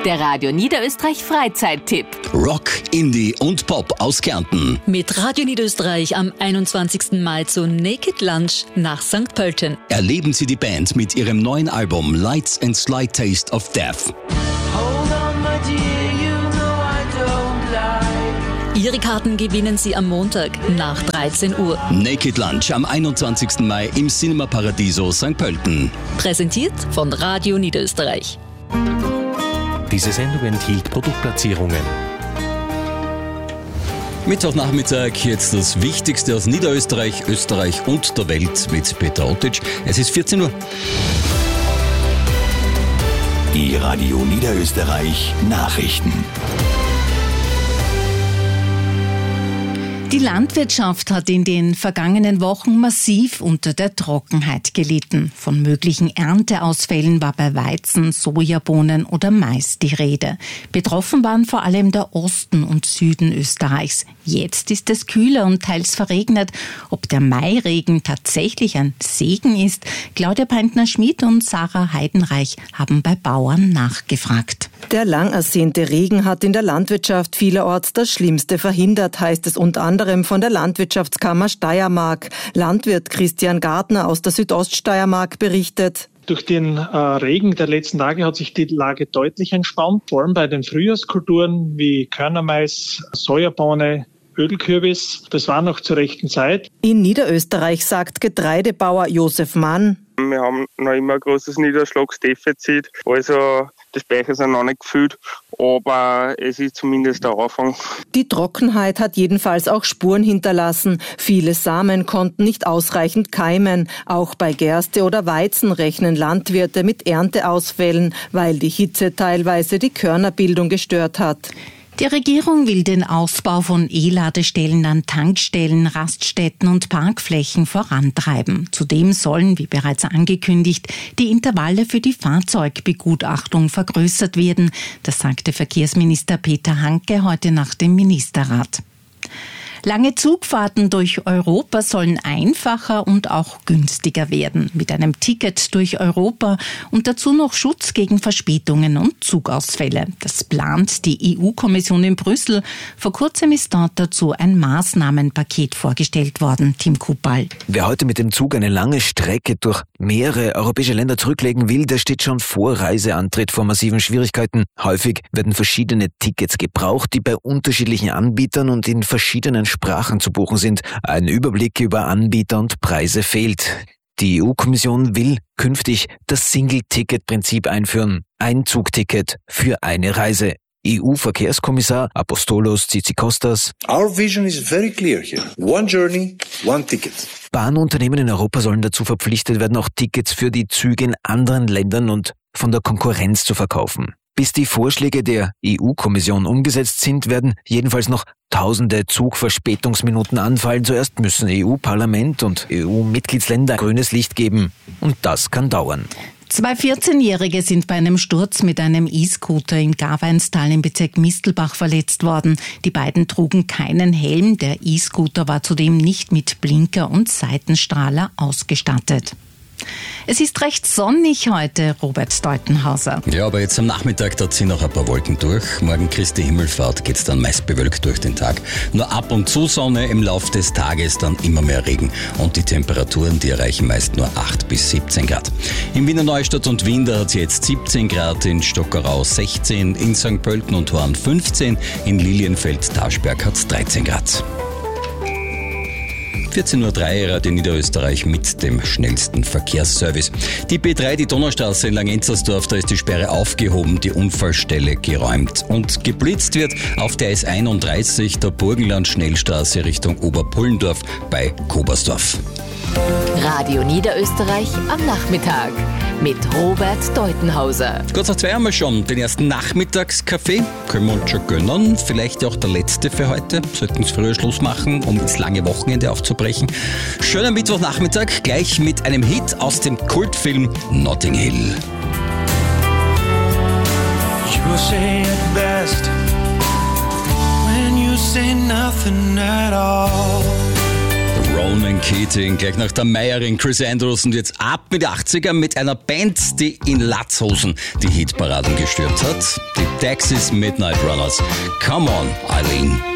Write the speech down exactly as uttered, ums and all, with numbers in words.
Der Radio Niederösterreich Freizeittipp. Rock, Indie und Pop aus Kärnten. Mit Radio Niederösterreich am einundzwanzigsten Mai zu Naked Lunch nach Sankt Pölten. Erleben Sie die Band mit ihrem neuen Album Lights and Slight Taste of Death. Ihre Karten gewinnen Sie am Montag nach dreizehn Uhr. Naked Lunch am einundzwanzigsten Mai im Cinema Paradiso Sankt Pölten. Präsentiert von Radio Niederösterreich. Diese Sendung enthielt Produktplatzierungen. Mittwochnachmittag, jetzt das Wichtigste aus Niederösterreich, Österreich und der Welt mit Peter Ottitsch. Es ist vierzehn Uhr. Die Radio Niederösterreich Nachrichten. Die Landwirtschaft hat in den vergangenen Wochen massiv unter der Trockenheit gelitten. Von möglichen Ernteausfällen war bei Weizen, Sojabohnen oder Mais die Rede. Betroffen waren vor allem der Osten und Süden Österreichs. Jetzt ist es kühler und teils verregnet. Ob der Mairegen tatsächlich ein Segen ist? Claudia Peintner-Schmid und Sarah Heidenreich haben bei Bauern nachgefragt. Der lang ersehnte Regen hat in der Landwirtschaft vielerorts das Schlimmste verhindert, heißt es unter anderem von der Landwirtschaftskammer Steiermark. Landwirt Christian Gartner aus der Südoststeiermark berichtet. Durch den äh, Regen der letzten Tage hat sich die Lage deutlich entspannt, vor allem bei den Frühjahrskulturen wie Körnermais, Sojabohne, Ödelkürbis. Das war noch zur rechten Zeit. In Niederösterreich sagt Getreidebauer Josef Mann: Wir haben noch immer ein großes Niederschlagsdefizit, also die Speicher sind noch nicht gefüllt, aber es ist zumindest der Anfang. Die Trockenheit hat jedenfalls auch Spuren hinterlassen. Viele Samen konnten nicht ausreichend keimen. Auch bei Gerste oder Weizen rechnen Landwirte mit Ernteausfällen, weil die Hitze teilweise die Körnerbildung gestört hat. Die Regierung will den Ausbau von E-Ladestellen an Tankstellen, Raststätten und Parkflächen vorantreiben. Zudem sollen, wie bereits angekündigt, die Intervalle für die Fahrzeugbegutachtung vergrößert werden. Das sagte Verkehrsminister Peter Hanke heute nach dem Ministerrat. Lange Zugfahrten durch Europa sollen einfacher und auch günstiger werden. Mit einem Ticket durch Europa und dazu noch Schutz gegen Verspätungen und Zugausfälle. Das plant die E U-Kommission in Brüssel. Vor kurzem ist dort dazu ein Maßnahmenpaket vorgestellt worden. Tim Kupal. Wer heute mit dem Zug eine lange Strecke durch mehrere europäische Länder zurücklegen will, der steht schon vor Reiseantritt vor massiven Schwierigkeiten. Häufig werden verschiedene Tickets gebraucht, die bei unterschiedlichen Anbietern und in verschiedenen Sprachen zu buchen sind. Ein Überblick über Anbieter und Preise fehlt. Die E U-Kommission will künftig das Single-Ticket-Prinzip einführen. Ein Zugticket für eine Reise. E U-Verkehrskommissar Apostolos Tzitzikostas. Our vision is very clear here. One journey, one ticket. Bahnunternehmen in Europa sollen dazu verpflichtet werden, auch Tickets für die Züge in anderen Ländern und von der Konkurrenz zu verkaufen. Bis die Vorschläge der E U-Kommission umgesetzt sind, werden jedenfalls noch tausende Zugverspätungsminuten anfallen. Zuerst müssen E U-Parlament und E U-Mitgliedsländer grünes Licht geben. Und das kann dauern. Zwei vierzehnjährige sind bei einem Sturz mit einem E-Scooter in Garweinstal im Bezirk Mistelbach verletzt worden. Die beiden trugen keinen Helm. Der E-Scooter war zudem nicht mit Blinker und Seitenstrahler ausgestattet. Es ist recht sonnig heute, Robert Deutenhauser. Ja, aber jetzt am Nachmittag, da ziehen noch ein paar Wolken durch. Morgen Christi Himmelfahrt geht's dann meist bewölkt durch den Tag. Nur ab und zu Sonne, im Laufe des Tages dann immer mehr Regen. Und die Temperaturen, die erreichen meist nur acht bis siebzehn Grad. In Wiener Neustadt und Wien, da hat es jetzt siebzehn Grad, in Stockerau sechzehn, in Sankt Pölten und Horn fünfzehn, in Lilienfeld-Taschberg hat es dreizehn Grad. vierzehn Uhr drei, Radio Niederösterreich mit dem schnellsten Verkehrsservice. Die B drei, die Donaustraße in Langenzersdorf, da ist die Sperre aufgehoben, die Unfallstelle geräumt. Und geblitzt wird auf der S einunddreißig, der Burgenland-Schnellstraße Richtung Oberpullendorf bei Kobersdorf. Radio Niederösterreich am Nachmittag mit Robert Deutenhauser. Kurz nach zwei haben wir schon den ersten Nachmittagskaffee. Können wir uns schon gönnen. Vielleicht auch der letzte für heute. Sollten es früher Schluss machen, um ins lange Wochenende aufzubrechen. Schöner Mittwochnachmittag, gleich mit einem Hit aus dem Kultfilm Notting Hill. You say it best when you say nothing at all. Ronan Keating, gleich nach der Meierin Chris Andrews und jetzt ab mit achtziger mit einer Band, die in Latzhosen die Hitparaden gestürmt hat. Die Texas Midnight Runners. Come on, Eileen.